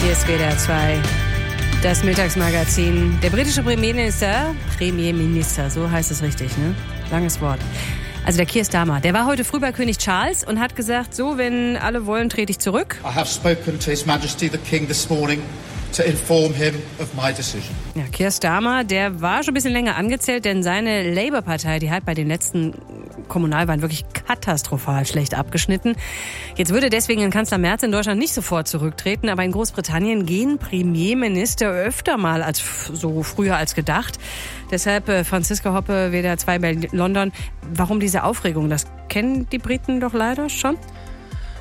Hier ist WDR 2, das Mittagsmagazin. Der britische Premierminister, so heißt es richtig, ne? Langes Wort. Also der Keir Starmer, der war heute früh bei König Charles und hat gesagt, so, wenn alle wollen, trete ich zurück. I have spoken to His Majesty the King this morning to inform him of my decision. Ja, Keir Starmer, der war schon ein bisschen länger angezählt, denn seine Labour-Partei, die hat bei den letzten Kommunalwahlen wirklich katastrophal schlecht abgeschnitten. Jetzt würde deswegen Kanzler Merz in Deutschland nicht sofort zurücktreten, aber in Großbritannien gehen Premierminister öfter mal als so früher als gedacht. Deshalb Franziska Hoppe, WDR 2 bei London. Warum diese Aufregung? Das kennen die Briten doch leider schon.